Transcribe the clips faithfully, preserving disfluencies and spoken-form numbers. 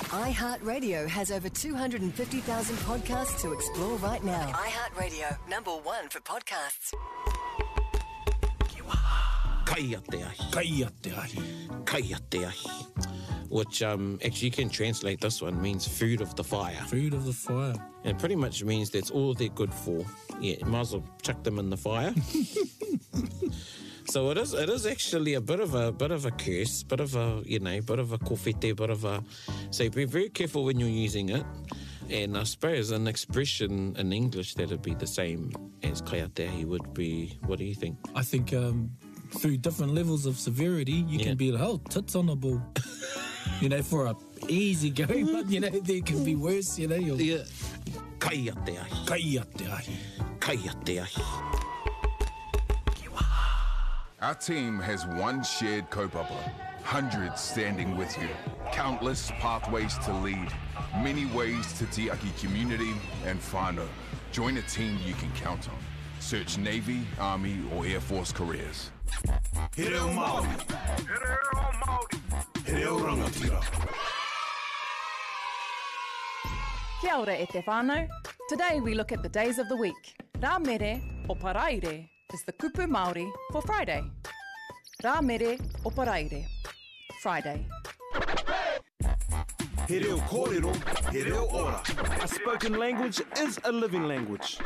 iHeartRadio has over two hundred fifty thousand podcasts to explore right now. iHeartRadio, number one for podcasts. Kaya te ahi. Kaya te ahi. Kaya te ahi. Which um, actually you can translate this one, means food of the fire. Food of the fire. And it pretty much means that's all they're good for. Yeah, you might as well chuck them in the fire. So it is it is actually a bit of a bit of a curse, bit of a, you know, bit of a kofete, bit of a... So be very careful when you're using it. And I suppose an expression in English that would be the same as kaya te ahi would be, what do you think? I think um, through different levels of severity, you Yeah. can be like, oh, tits on the ball. You know, for a easy go, but, you know, there can be worse, you know. You'll... Yeah. Kaya te ahi. Kaya te ahi. Kaya te ahi. Our team has one shared kaupapa, hundreds standing with you, countless pathways to lead, many ways to te aki community and whānau. Join a team you can count on. Search Navy, Army or Air Force careers. He reo Māori. He reo Māori. He reo rangatira. Kia ora e te whānau. Today we look at the days of the week. Rā mere o paraire is the kupu Māori for Friday. Rā mere o paraire. Friday. He reo kōrero. He reo ora. A spoken language is a living language.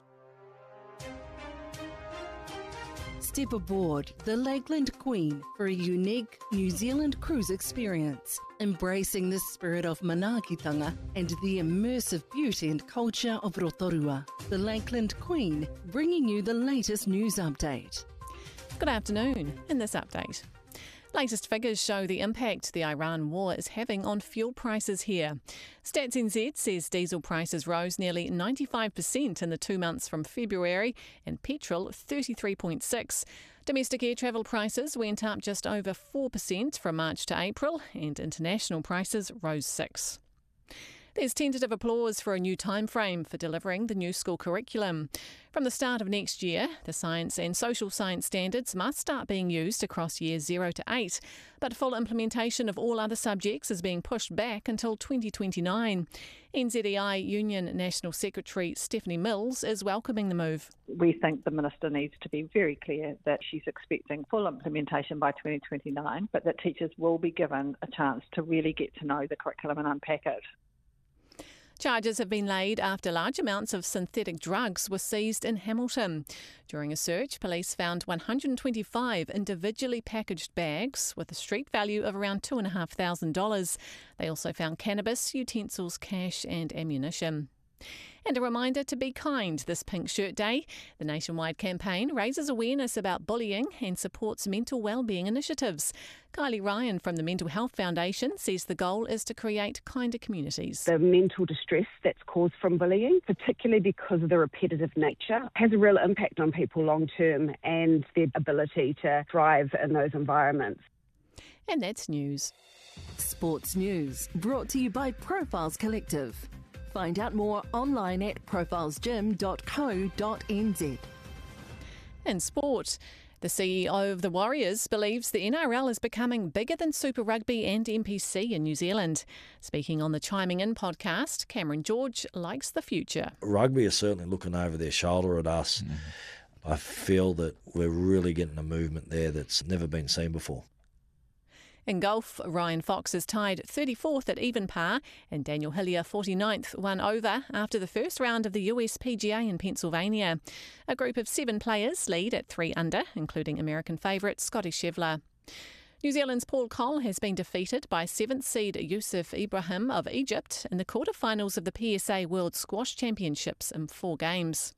Step aboard the Lakeland Queen for a unique New Zealand cruise experience, embracing the spirit of manaakitanga and the immersive beauty and culture of Rotorua. The Lakeland Queen, bringing you the latest news update. Good afternoon. In this update, latest figures show the impact the Iran war is having on fuel prices here. Stats N Z says diesel prices rose nearly ninety-five percent in the two months from February and petrol thirty-three point six percent. Domestic air travel prices went up just over four percent from March to April and international prices rose six percent. There's tentative applause for a new time frame for delivering the new school curriculum. From the start of next year, the science and social science standards must start being used across years zero to eight, but full implementation of all other subjects is being pushed back until twenty twenty-nine. N Z E I Union National Secretary Stephanie Mills is welcoming the move. We think the Minister needs to be very clear that she's expecting full implementation by twenty twenty-nine, but that teachers will be given a chance to really get to know the curriculum and unpack it. Charges have been laid after large amounts of synthetic drugs were seized in Hamilton. During a search, police found one hundred twenty-five individually packaged bags with a street value of around two thousand five hundred dollars. They also found cannabis, utensils, cash and ammunition. And a reminder to be kind this Pink Shirt Day. The nationwide campaign raises awareness about bullying and supports mental wellbeing initiatives. Kylie Ryan from the Mental Health Foundation says the goal is to create kinder communities. The mental distress that's caused from bullying, particularly because of the repetitive nature, has a real impact on people long term and their ability to thrive in those environments. And that's news. Sports news brought to you by Profiles Collective. Find out more online at profiles gym dot co dot n z. In sport, the C E O of the Warriors believes the N R L is becoming bigger than Super Rugby and N P C in New Zealand. Speaking on the Chiming In podcast, Cameron George likes the future. Rugby is certainly looking over their shoulder at us. Mm. I feel that we're really getting a movement there that's never been seen before. In golf, Ryan Fox is tied thirty-fourth at even par and Daniel Hillier forty-ninth won over after the first round of the U S P G A in Pennsylvania. A group of seven players lead at three under, including American favourite Scotty Scheffler. New Zealand's Paul Cole has been defeated by seventh seed Youssef Ibrahim of Egypt in the quarterfinals of the P S A World Squash Championships in four games.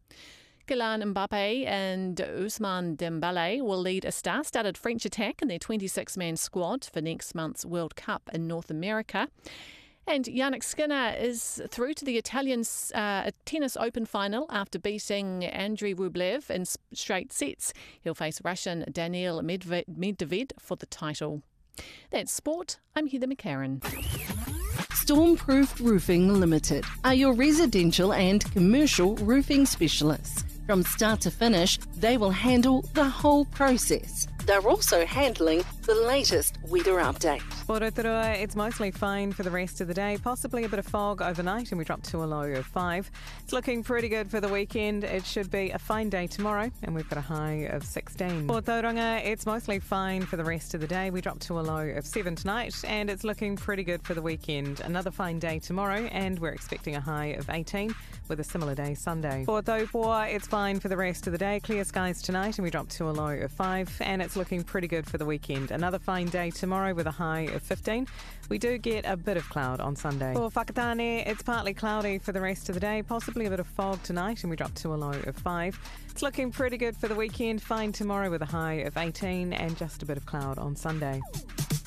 Kylian Mbappe and Ousmane Dembélé will lead a star-studded French attack in their twenty-six man squad for next month's World Cup in North America. And Yannick Sinner is through to the Italian uh, tennis open final after beating Andrei Rublev in straight sets. He'll face Russian Daniil Medvedev for the title. That's sport. I'm Heather McCarran. Stormproof Roofing Limited are your residential and commercial roofing specialists. From start to finish, they will handle the whole process. They're also handling the latest weather update. For Rotorua, it's mostly fine for the rest of the day, possibly a bit of fog overnight, and we drop to a low of five. It's looking pretty good for the weekend. It should be a fine day tomorrow, and we've got a high of sixteen. For Tauranga, it's mostly fine for the rest of the day. We drop to a low of seven tonight, and it's looking pretty good for the weekend. Another fine day tomorrow, and we're expecting a high of eighteen, with a similar day Sunday. For Taupo, it's fine for the rest of the day. Clear skies tonight, and we drop to a low of five, and it's looking pretty good for the weekend. Another fine day tomorrow with a high of fifteen. We do get a bit of cloud on Sunday. For Whakatane, it's partly cloudy for the rest of the day, possibly a bit of fog tonight, and we drop to a low of five. It's looking pretty good for the weekend. Fine tomorrow with a high of eighteen, and just a bit of cloud on Sunday.